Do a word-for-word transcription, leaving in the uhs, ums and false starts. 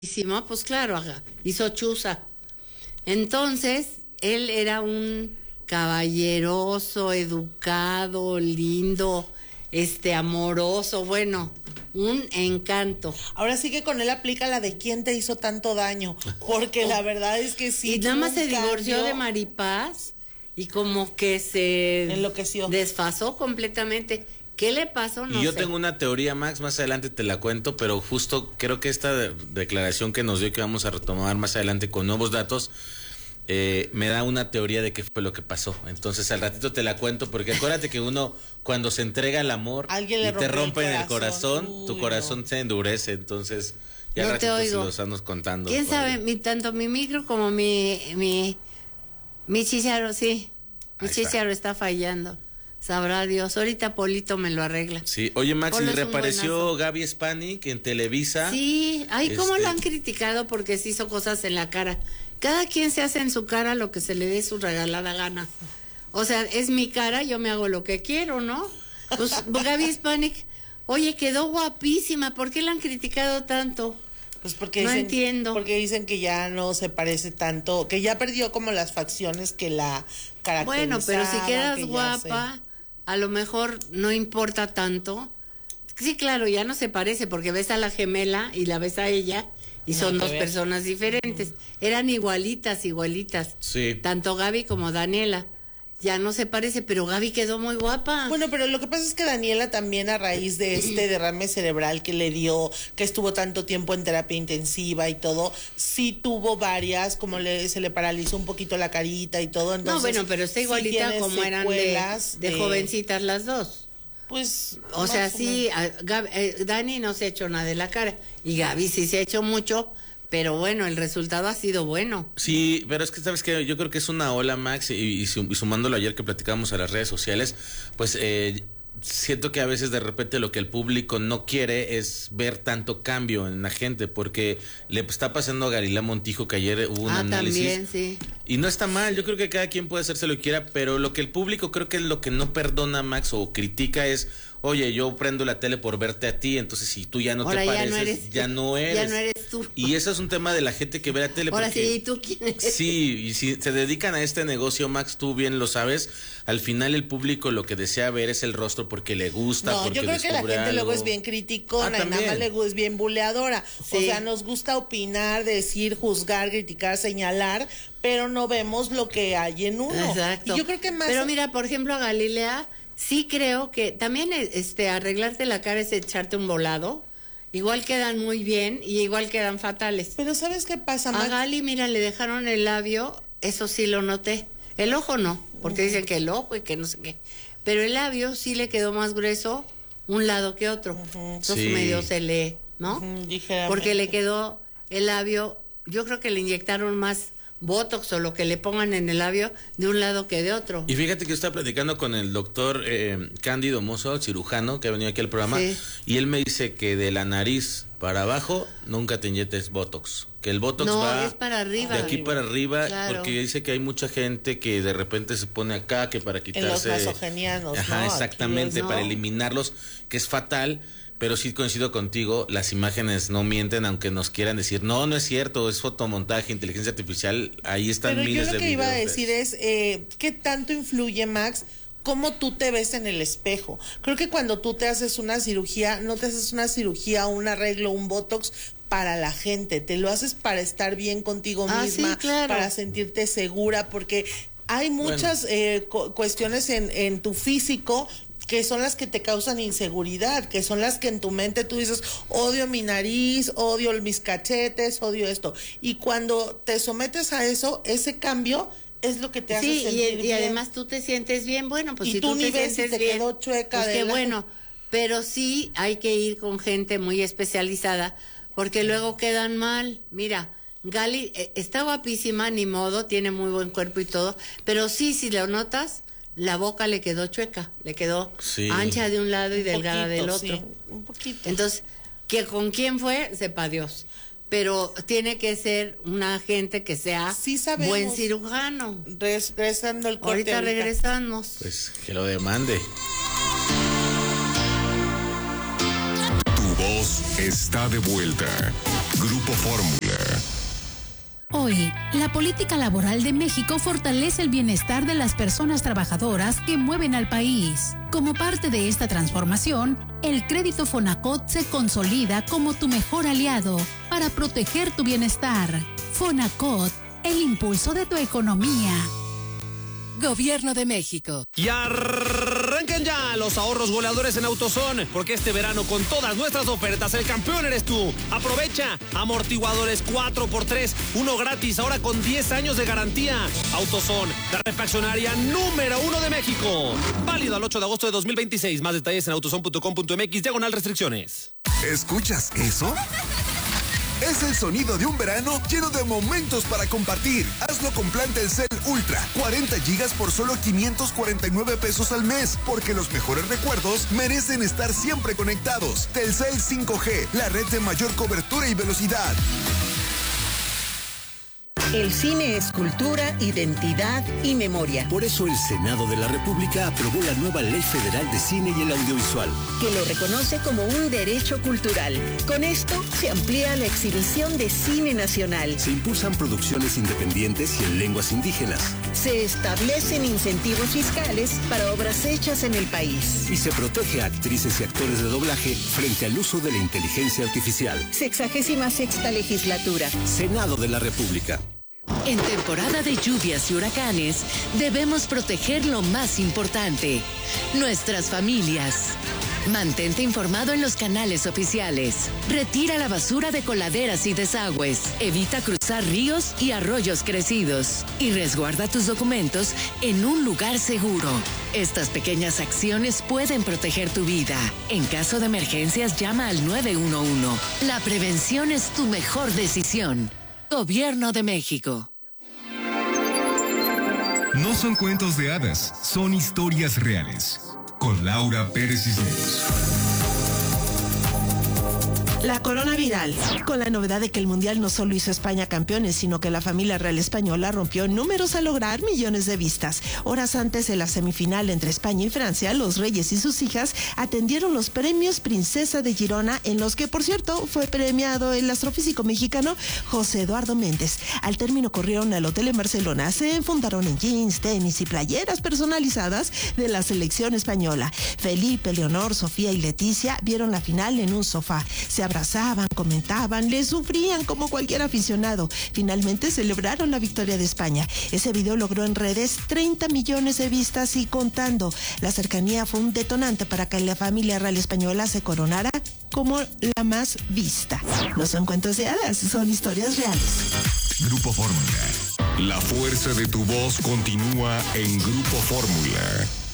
Pues claro, ajá, hizo chuza. Entonces, él era un caballeroso, educado, lindo, este, amoroso, bueno, un encanto. Ahora sí que con él aplica la de quién te hizo tanto daño, porque la verdad es que sí. Y nada más se divorció cambio. de Maripaz y como que se enloqueció, desfasó completamente. ¿Qué le pasó? No y yo sé. tengo una teoría, Max, más adelante te la cuento, pero justo creo que esta de- declaración que nos dio, que vamos a retomar más adelante con nuevos datos, eh, me da una teoría de qué fue lo que pasó. Entonces al ratito te la cuento, porque acuérdate que uno cuando se entrega al amor Alguien le y te rompe el rompen el corazón, corazón. tu Uy, corazón no. se endurece, entonces ya No al te ratito se oigo. lo estamos contando. ¿Quién por sabe? ahí. Mi, tanto mi micro como mi mi, mi chícharo, sí. Mi Ahí está. chícharo está fallando. Sabrá Dios. Ahorita Polito me lo arregla. Sí, oye Max, Polo y es un reapareció buenazo. Gaby Spanik en Televisa. Sí, ay, cómo Este- lo han criticado porque se hizo cosas en la cara. Cada quien se hace en su cara lo que se le dé su regalada gana. O sea, es mi cara, yo me hago lo que quiero, ¿no? Pues Gaby Spanik, oye, quedó guapísima. ¿Por qué la han criticado tanto? Pues porque No dicen, entiendo. porque dicen que ya no se parece tanto, que ya perdió como las facciones que la caracterizaban. Bueno, pero si quedas que ya guapa, a lo mejor no importa tanto. Sí, claro, ya no se parece porque ves a la gemela y la ves a ella y Nada son que dos ver. personas diferentes. Eran igualitas, igualitas. Sí. Tanto Gaby como Daniela. Ya no se parece, pero Gaby quedó muy guapa. Bueno, pero lo que pasa es que Daniela también a raíz de este derrame cerebral que le dio, que estuvo tanto tiempo en terapia intensiva y todo, sí tuvo varias, como le se le paralizó un poquito la carita y todo. Entonces, no, bueno, pero está sí igualita tiene como eran de, secuelas de jovencitas las dos. Pues, O más sea, o sí, a Gaby- eh, Dani no se ha hecho nada de la cara y Gaby sí se ha hecho mucho, pero bueno, el resultado ha sido bueno. Sí, pero es que sabes que yo creo que es una ola, Max, y, y sum- y sumándolo ayer que platicamos a las redes sociales, pues eh, siento que a veces de repente lo que el público no quiere es ver tanto cambio en la gente, porque le está pasando a Galilea Montijo, que ayer hubo un Ah, análisis. también, sí. Y no está mal, yo creo que cada quien puede hacerse lo que quiera, pero lo que el público creo que es lo que no perdona, Max, o critica es, oye, yo prendo la tele por verte a ti, entonces si tú ya no Ahora te ya pareces, no eres ya tú, no eres. ya no eres tú. Y eso es un tema de la gente que ve la tele. Ahora porque, sí, ¿y tú quién eres? Sí, y si se dedican a este negocio, Max, tú bien lo sabes, al final el público lo que desea ver es el rostro porque le gusta, No, porque yo creo que la descubre gente luego algo. es bien criticona Ah, y nada también. más le gu- es bien buleadora. O Sí. sea, nos gusta opinar, decir, juzgar, criticar, señalar, pero no vemos lo que hay en uno. Exacto. Y yo creo que más... Pero mira, por ejemplo, a Galilea, sí creo que también este arreglarte la cara es echarte un volado. Igual quedan muy bien y igual quedan fatales. Pero ¿sabes qué pasa, A Max? Gali, mira, le dejaron el labio, eso sí lo noté. El ojo no, porque dicen que el ojo y que no sé qué. Pero el labio sí le quedó más grueso un lado que otro. Entonces Sí. medio se le, ¿no? Ujú, ligeramente. Porque le quedó el labio, yo creo que le inyectaron más botox o lo que le pongan en el labio de un lado que de otro. Y fíjate que yo estaba platicando con el doctor eh, Cándido Mozo, cirujano, que ha venido aquí al programa, Sí. y él me dice que de la nariz para abajo nunca te inyectes Botox, que el Botox No, va es para arriba. de aquí para arriba, Claro. porque dice que hay mucha gente que de repente se pone acá, que para En los quitarse... nasogenianos, Ajá, ¿no? exactamente, Aquí, para ¿no? eliminarlos, que es fatal. Pero sí coincido contigo, las imágenes no mienten, aunque nos quieran decir, no, no es cierto, es fotomontaje, inteligencia artificial, ahí están Pero yo miles lo de que iba a videos de decir eso. es, eh, ¿qué tanto influye, Max, cómo tú te ves en el espejo? Creo que cuando tú te haces una cirugía, no te haces una cirugía, un arreglo, un botox para la gente, te lo haces para estar bien contigo Ah, misma, sí, claro. para sentirte segura, porque hay muchas eh, cu- cuestiones en, en tu físico que son las que te causan inseguridad, que son las que en tu mente tú dices, odio mi nariz, odio mis cachetes, odio esto. Y cuando te sometes a eso, ese cambio es lo que te hace Sí, sentir y, y bien. además tú te sientes bien, bueno, pues Y si tú tú, ni te ves si sientes te bien, quedó chueca pues de qué la- bueno, pero sí hay que ir con gente muy especializada, porque luego quedan mal. Mira, Gali eh, está guapísima, ni modo, tiene muy buen cuerpo y todo, pero sí, si lo notas, la boca le quedó chueca, le quedó Sí. ancha de un lado y Un delgada poquito, del otro. sí, un poquito. Entonces, que con quién fue, sepa Dios. Pero tiene que ser una gente que sea Sí sabemos. buen cirujano. Res- regresando el corte Ahorita, ahorita. regresamos. Pues que lo demande. Tu dos está de vuelta. Grupo Fórmula. Hoy, la política laboral de México fortalece el bienestar de las personas trabajadoras que mueven al país. Como parte de esta transformación, el crédito Fonacot se consolida como tu mejor aliado para proteger tu bienestar. Fonacot, el impulso de tu economía. Gobierno de México. Y arranquen ya los ahorros goleadores en AutoZone, porque este verano con todas nuestras ofertas el campeón eres tú. Aprovecha amortiguadores cuatro por tres, uno gratis, ahora con diez años de garantía. AutoZone, la refaccionaria número uno de México. Válido al ocho de agosto de dos mil veintiséis. Más detalles en autozone punto com punto mx, diagonal restricciones. ¿Escuchas eso? Es el sonido de un verano lleno de momentos para compartir. Hazlo con plan Telcel Ultra. cuarenta gigas por solo quinientos cuarenta y nueve pesos al mes. Porque los mejores recuerdos merecen estar siempre conectados. Telcel cinco G, la red de mayor cobertura y velocidad. El cine es cultura, identidad y memoria. Por eso el Senado de la República aprobó la nueva Ley Federal de Cine y el Audiovisual, que lo reconoce como un derecho cultural. Con esto se amplía la exhibición de cine nacional. Se impulsan producciones independientes y en lenguas indígenas. Se establecen incentivos fiscales para obras hechas en el país. Y se protege a actrices y actores de doblaje frente al uso de la inteligencia artificial. Sexagésima sexta legislatura. Senado de la República. En temporada de lluvias y huracanes, debemos proteger lo más importante, nuestras familias. Mantente informado en los canales oficiales. Retira la basura de coladeras y desagües. Evita cruzar ríos y arroyos crecidos. Y resguarda tus documentos en un lugar seguro. Estas pequeñas acciones pueden proteger tu vida. En caso de emergencias, llama al nueve uno uno. La prevención es tu mejor decisión. Gobierno de México. No son cuentos de hadas, son historias reales. Con Laura Pérez Cisneros. La corona viral, con la novedad de que el Mundial no solo hizo a España campeones, sino que la familia real española rompió números al lograr millones de vistas. Horas antes de la semifinal entre España y Francia, los reyes y sus hijas atendieron los premios Princesa de Girona, en los que, por cierto, fue premiado el astrofísico mexicano José Eduardo Méndez. Al término corrieron al hotel en Barcelona, se enfundaron en jeans, tenis y playeras personalizadas de la selección española. Felipe, Leonor, Sofía y Leticia vieron la final en un sofá. Se abrazaban, comentaban, le sufrían como cualquier aficionado. Finalmente celebraron la victoria de España. Ese video logró en redes treinta millones de vistas y contando. La cercanía fue un detonante para que la familia real española se coronara como la más vista. No son cuentos de hadas, son historias reales. Grupo Fórmula. La fuerza de tu voz continúa en Grupo Fórmula.